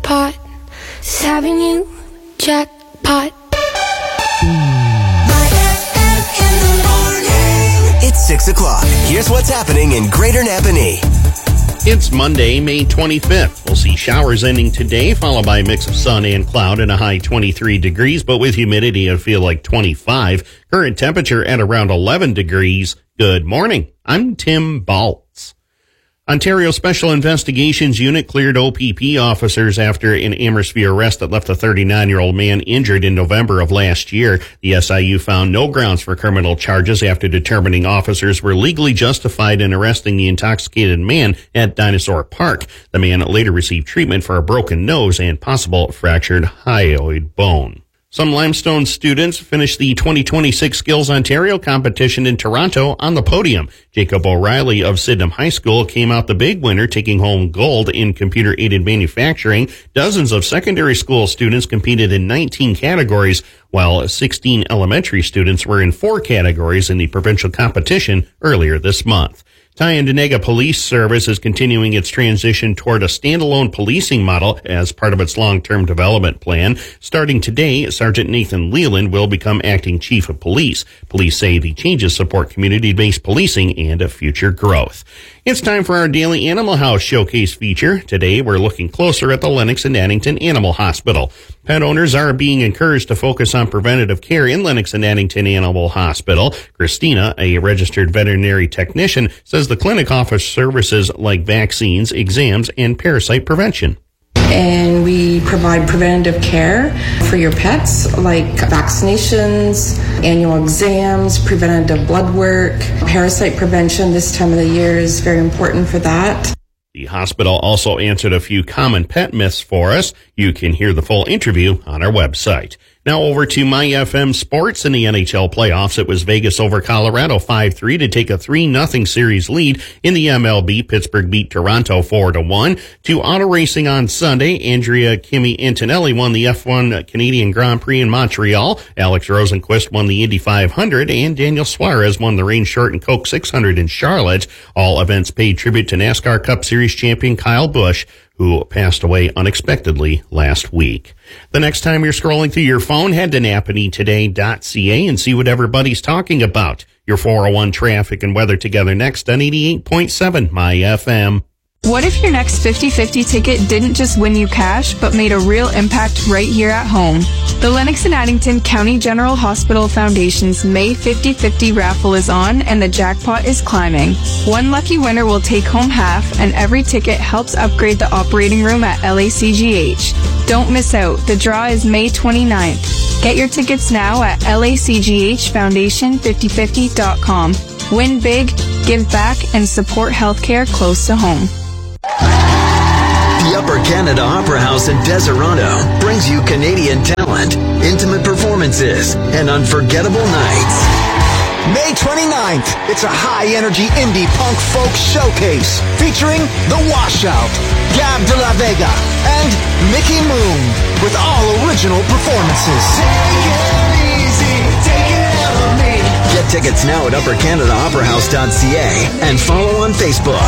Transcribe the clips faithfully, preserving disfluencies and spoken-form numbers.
jackpot. This having you, jackpot. It's six o'clock. Here's what's happening in Greater Napanee. It's Monday, May twenty-fifth. We'll see showers ending today, followed by a mix of sun and cloud and a high twenty-three degrees, but with humidity, it'll feel like twenty-five. Current temperature at around eleven degrees. Good morning. I'm Tim Baltz. Ontario Special Investigations Unit cleared O P P officers after an Amherstville arrest that left a thirty-nine-year-old man injured in November of last year. The S I U found no grounds for criminal charges after determining officers were legally justified in arresting the intoxicated man at Dinosaur Park. The man later received treatment for a broken nose and possible fractured hyoid bone. Some Limestone students finished the twenty twenty-six Skills Ontario competition in Toronto on the podium. Jacob O'Reilly of Sydenham High School came out the big winner, taking home gold in computer-aided manufacturing. Dozens of secondary school students competed in nineteen categories, while sixteen elementary students were in four categories in the provincial competition earlier this month. Tyendinaga Police Service is continuing its transition toward a standalone policing model as part of its long-term development plan. Starting today, Sergeant Nathan Leland will become acting chief of police. Police say the changes support community-based policing and future growth. It's time for our daily Animal House Showcase feature. Today, we're looking closer at the Lennox and Addington Animal Hospital. Pet owners are being encouraged to focus on preventative care in Lennox and Addington Animal Hospital. Christina, a registered veterinary technician, says the clinic offers services like vaccines, exams, and parasite prevention. And we provide preventative care for your pets, like vaccinations, annual exams, preventative blood work, parasite prevention. This time of the year is very important for that. The hospital also answered a few common pet myths for us. You can hear the full interview on our website. Now over to My F M Sports in the N H L playoffs. It was Vegas over Colorado five three to take a three nothing series lead. In the M L B, Pittsburgh beat Toronto four to one. To auto racing on Sunday, Andrea Kimi Antonelli won the F one Canadian Grand Prix in Montreal. Alex Rosenquist won the Indy five hundred, and Daniel Suarez won the Rain Short and Coke six hundred in Charlotte. All events paid tribute to NASCAR Cup Series champion Kyle Busch, who passed away unexpectedly last week. The next time you're scrolling through your phone, head to napanee today dot c a and see what everybody's talking about. Your four oh one traffic and weather together next on eighty-eight point seven My F M. What if your next fifty fifty ticket didn't just win you cash, but made a real impact right here at home? The Lennox and Addington County General Hospital Foundation's May fifty fifty raffle is on, and the jackpot is climbing. One lucky winner will take home half, and every ticket helps upgrade the operating room at L A C G H. Don't miss out. The draw is May twenty-ninth. Get your tickets now at L A C G H foundation fifty fifty dot com. Win big, give back, and support healthcare close to home. The Upper Canada Opera House in Deseronto brings you Canadian talent, intimate performances, and unforgettable nights. May twenty-ninth, it's a high-energy indie punk folk showcase featuring The Washout, Gab de la Vega, and Mickey Moon, with all original performances. Take it easy, take it out of me. Get tickets now at upper canada opera house dot c a and follow on Facebook.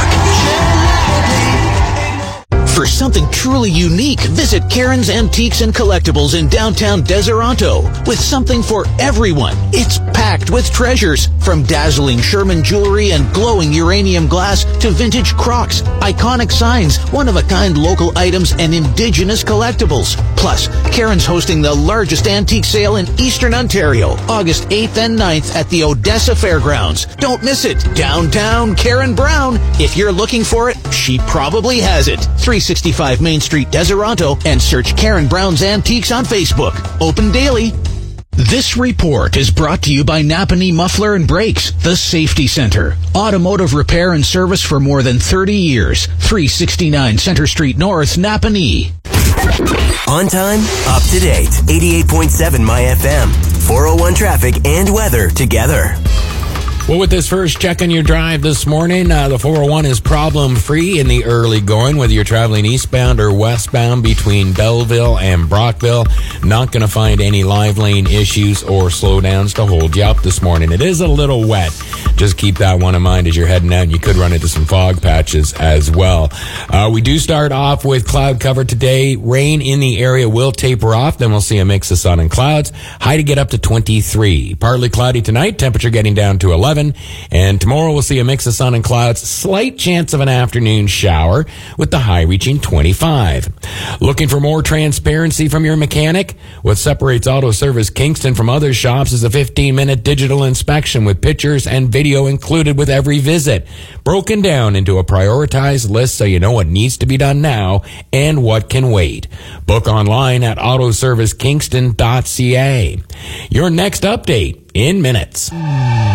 For something truly unique, visit Karen's Antiques and Collectibles in downtown Deseronto with something for everyone. It's packed with treasures, from dazzling Sherman jewelry and glowing uranium glass to vintage Crocs, iconic signs, one-of-a-kind local items, and indigenous collectibles. Plus, Karen's hosting the largest antique sale in Eastern Ontario, August eighth and ninth at the Odessa Fairgrounds. Don't miss it. Downtown Karen Brown. If you're looking for it, she probably has it. three sixty-five Main Street, Deseronto, and search Karen Brown's Antiques on Facebook. Open daily. This report is brought to you by Napanee Muffler and Brakes, the Safety Center. Automotive repair and service for more than thirty years. three sixty-nine Center Street North, Napanee. On time, up to date. eighty-eight point seven My F M. four oh one traffic and weather together. Well, with this first check on your drive this morning, uh, the four oh one is problem-free in the early going, whether you're traveling eastbound or westbound between Belleville and Brockville. Not going to find any live lane issues or slowdowns to hold you up this morning. It is a little wet. Just keep that one in mind as you're heading out, and you could run into some fog patches as well. Uh, we do start off with cloud cover today. Rain in the area will taper off. Then we'll see a mix of sun and clouds. High to get up to twenty-three. Partly cloudy tonight. Temperature getting down to eleven. And tomorrow we'll see a mix of sun and clouds. Slight chance of an afternoon shower with the high reaching twenty-five. Looking for more transparency from your mechanic? What separates Auto Service Kingston from other shops is a fifteen minute digital inspection with pictures and video included with every visit. Broken down into a prioritized list so you know what needs to be done now and what can wait. Book online at auto service kingston dot c a. Your next update in minutes.